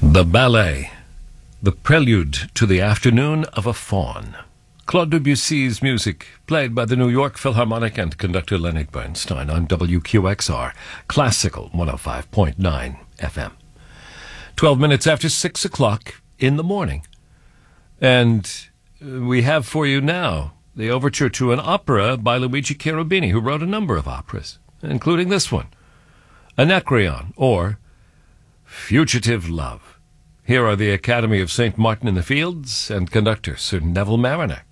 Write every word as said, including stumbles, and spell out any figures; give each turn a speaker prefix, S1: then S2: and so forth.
S1: The ballet, the prelude to the afternoon of a faun. Claude Debussy's music, played by the New York Philharmonic and conductor Leonard Bernstein on W Q X R, Classical one oh five point nine F M. Twelve minutes after six o'clock in the morning. And we have for you now the overture to an opera by Luigi Cherubini, who wrote a number of operas, including this one, Anacreon, or Fugitive Love. Here are the Academy of Saint Martin in the Fields and conductor Sir Neville Marriner.